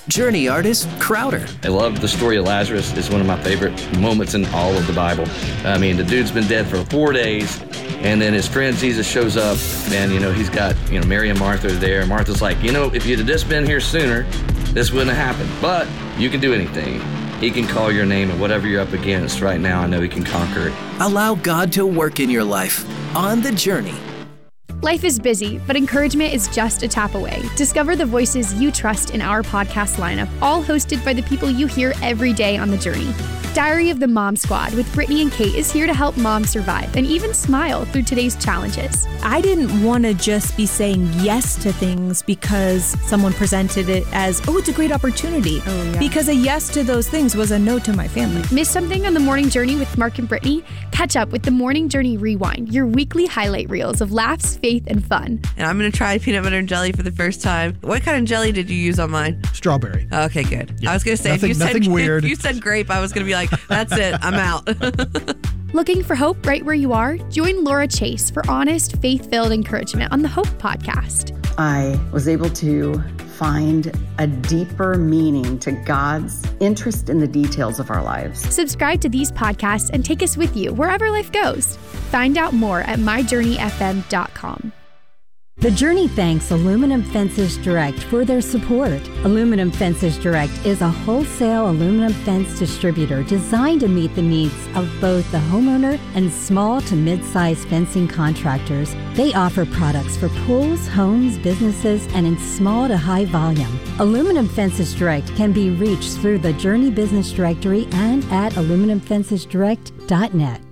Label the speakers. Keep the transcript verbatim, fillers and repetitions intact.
Speaker 1: Journey artist Crowder.
Speaker 2: I love the story of Lazarus. It's one of my favorite moments in all of the Bible. I mean, the dude's been dead for four days, and then his friend Jesus shows up, and, you know, he's got, you know, Mary and Martha there. Martha's like, you know, if you'd have just been here sooner, this wouldn't have happened. But you can do anything. He can call your name, and whatever you're up against right now, I know he can conquer it.
Speaker 1: Allow God to work in your life on The Journey.
Speaker 3: Life is busy, but encouragement is just a tap away. Discover the voices you trust in our podcast lineup, all hosted by the people you hear every day on The Journey. Diary of the Mom Squad with Brittany and Kate is here to help moms survive and even smile through today's challenges.
Speaker 4: I didn't want to just be saying yes to things because someone presented it as, oh, it's a great opportunity. Oh, yeah. Because a yes to those things was a no to my family.
Speaker 3: Miss something on the Morning Journey with Mark and Brittany? Catch up with the Morning Journey Rewind, your weekly highlight reels of laughs, faith, and fun.
Speaker 5: And I'm going to try peanut butter and jelly for the first time. What kind of jelly did you use on mine?
Speaker 6: Strawberry.
Speaker 5: Okay, good.
Speaker 6: Yeah.
Speaker 5: I was going to say,
Speaker 6: nothing,
Speaker 5: if you
Speaker 6: nothing
Speaker 5: said
Speaker 6: weird.
Speaker 5: If you said grape, I was going to be like, that's it, I'm out.
Speaker 3: Looking for hope right where you are? Join Laura Chase for honest, faith-filled encouragement on the Hope Podcast.
Speaker 7: I was able to find a deeper meaning to God's interest in the details of our lives.
Speaker 3: Subscribe to these podcasts and take us with you wherever life goes. Find out more at my journey f m dot com.
Speaker 8: The Journey thanks Aluminum Fences Direct for their support. Aluminum Fences Direct is a wholesale aluminum fence distributor designed to meet the needs of both the homeowner and small to mid-sized fencing contractors. They offer products for pools, homes, businesses, and in small to high volume. Aluminum Fences Direct can be reached through the Journey Business Directory and at aluminum fences direct dot net.